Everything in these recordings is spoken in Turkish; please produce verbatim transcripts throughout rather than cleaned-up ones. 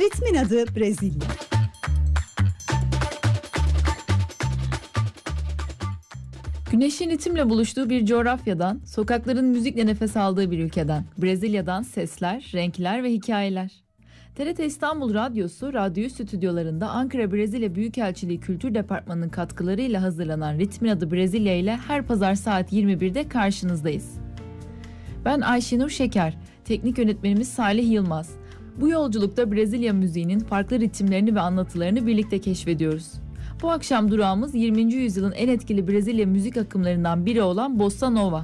Ritmin adı Brezilya. Güneşin ritimle buluştuğu bir coğrafyadan, sokakların müzikle nefes aldığı bir ülkeden, Brezilya'dan sesler, renkler ve hikayeler. T R T İstanbul Radyosu, radyo stüdyolarında Ankara Brezilya Büyükelçiliği Kültür Departmanı'nın katkılarıyla hazırlanan Ritmin adı Brezilya ile her pazar saat yirmi birde karşınızdayız. Ben Ayşenur Şeker, teknik yönetmenimiz Salih Yılmaz. Bu yolculukta Brezilya müziğinin farklı ritimlerini ve anlatılarını birlikte keşfediyoruz. Bu akşam durağımız yirminci yüzyılın en etkili Brezilya müzik akımlarından biri olan Bossa Nova.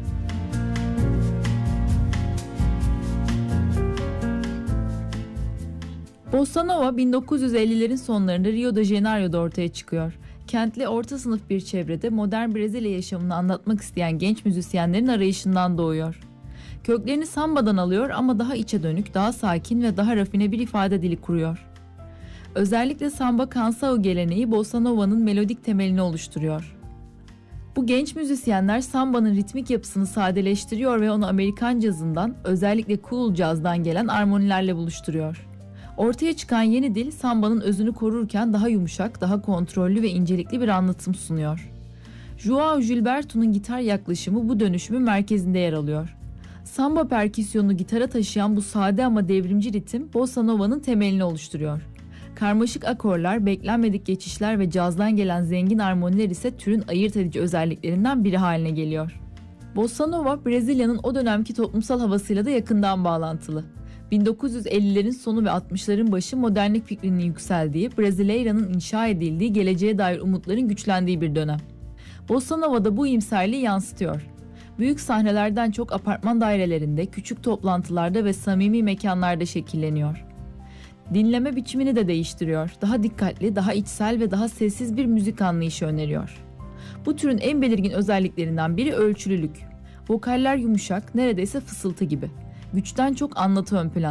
Bossa Nova bin dokuz yüz ellilerin sonlarında Rio de Janeiro'da ortaya çıkıyor. Kentli orta sınıf bir çevrede modern Brezilya yaşamını anlatmak isteyen genç müzisyenlerin arayışından doğuyor. Köklerini sambadan alıyor ama daha içe dönük, daha sakin ve daha rafine bir ifade dili kuruyor. Özellikle samba cansao geleneği Bossa Nova'nın melodik temelini oluşturuyor. Bu genç müzisyenler sambanın ritmik yapısını sadeleştiriyor ve onu Amerikan cazından, özellikle cool cazdan gelen armonilerle buluşturuyor. Ortaya çıkan yeni dil sambanın özünü korurken daha yumuşak, daha kontrollü ve incelikli bir anlatım sunuyor. João Gilberto'nun gitar yaklaşımı bu dönüşümün merkezinde yer alıyor. Samba perküsyonunu gitara taşıyan bu sade ama devrimci ritim Bossa Nova'nın temelini oluşturuyor. Karmaşık akorlar, beklenmedik geçişler ve cazdan gelen zengin armoniler ise türün ayırt edici özelliklerinden biri haline geliyor. Bossa Nova, Brezilya'nın o dönemki toplumsal havasıyla da yakından bağlantılı. bin dokuz yüz ellilerin sonu ve altmışların başı modernlik fikrinin yükseldiği, Brasileira'nın inşa edildiği, geleceğe dair umutların güçlendiği bir dönem. Bossa Nova da bu iyimserliği yansıtıyor. Büyük sahnelerden çok apartman dairelerinde, küçük toplantılarda ve samimi mekanlarda şekilleniyor. Dinleme biçimini de değiştiriyor. Daha dikkatli, daha içsel ve daha sessiz bir müzik anlayışı öneriyor. Bu türün en belirgin özelliklerinden biri ölçülülük. Vokaller yumuşak, neredeyse fısıltı gibi. Güçten çok anlatı ön planda.